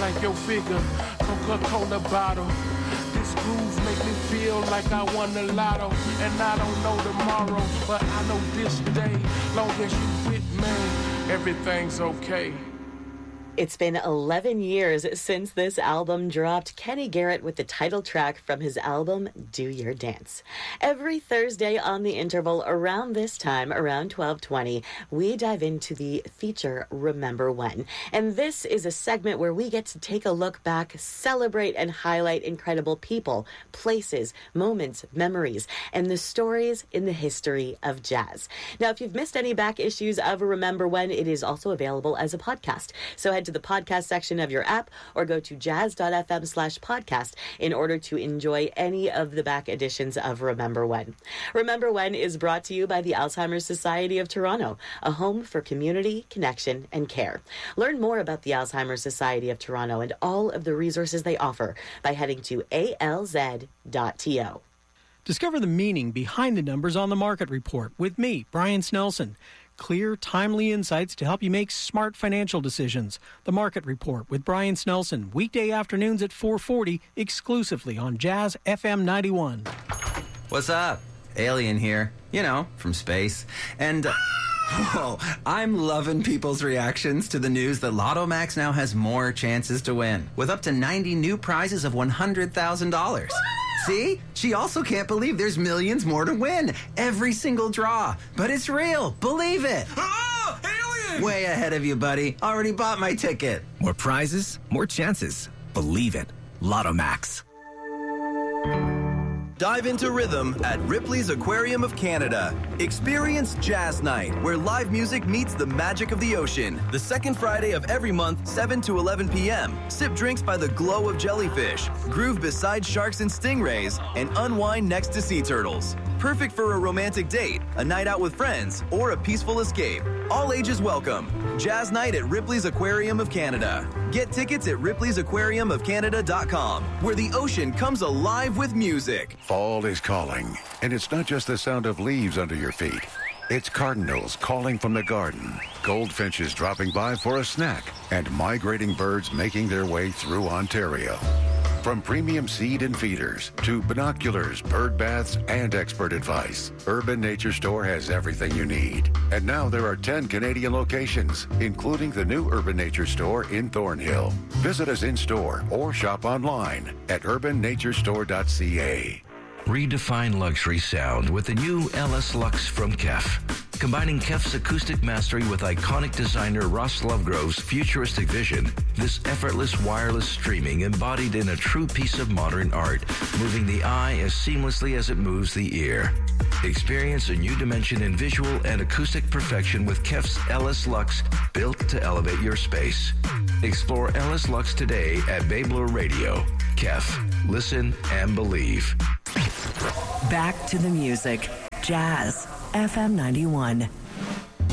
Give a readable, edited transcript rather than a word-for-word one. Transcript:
like your figure, Coca-Cola bottle. This groove make me feel like I won the lotto. And I don't know tomorrow, but I know this day. Long as you with me, everything's okay. It's been 11 years since this album dropped. Kenny Garrett with the title track from his album, Do Your Dance. Every Thursday on The Interval around this time, around 12:20, we dive into the feature Remember When. And this is a segment where we get to take a look back, celebrate and highlight incredible people, places, moments, memories, and the stories in the history of jazz. Now, if you've missed any back issues of Remember When, it is also available as a podcast. So head to the podcast section of your app or go to jazz.fm/podcast in order to enjoy any of the back editions of Remember When. Remember When is brought to you by the Alzheimer's Society of Toronto, a home for community, connection, and care. Learn more about the Alzheimer's Society of Toronto and all of the resources they offer by heading to alz.to. Discover the meaning behind the numbers on the Market Report with me, Brian Snelson. Clear, timely insights to help you make smart financial decisions. The Market Report with Brian Snelson, weekday afternoons at 4:40, exclusively on Jazz FM 91. What's up? Alien here, you know, from space. And, I'm loving people's reactions to the news that Lotto Max now has more chances to win, with up to 90 new prizes of $100,000. See? She also can't believe there's millions more to win. Every single draw. But it's real. Believe it. Oh, alien! Way ahead of you, buddy. Already bought my ticket. More prizes, more chances. Believe it. Lotto Max. Dive into rhythm at Ripley's Aquarium of Canada. Experience Jazz Night, where live music meets the magic of the ocean. The second Friday of every month, 7 to 11 p.m. Sip drinks by the glow of jellyfish, groove beside sharks and stingrays, and unwind next to sea turtles. Perfect for a romantic date, a night out with friends, or a peaceful escape. All ages welcome. Jazz Night at Ripley's Aquarium of Canada. Get tickets at ripleysAquariumofcanada.com, where the ocean comes alive with music. Fall is calling, and it's not just the sound of leaves under your feet. It's cardinals calling from the garden, goldfinches dropping by for a snack, and migrating birds making their way through Ontario. From premium seed and feeders to binoculars, bird baths, and expert advice, Urban Nature Store has everything you need. And now there are 10 Canadian locations, including the new Urban Nature Store in Thornhill. Visit us in-store or shop online at urbannaturestore.ca. Redefine luxury sound with the new LS Lux from KEF. Combining KEF's acoustic mastery with iconic designer Ross Lovegrove's futuristic vision, this effortless wireless streaming embodied in a true piece of modern art, moving the eye as seamlessly as it moves the ear. Experience a new dimension in visual and acoustic perfection with KEF's LS Lux, built to elevate your space. Explore LS Lux today at Babler Radio. KEF. Listen and believe. Back to the music. Jazz FM 91.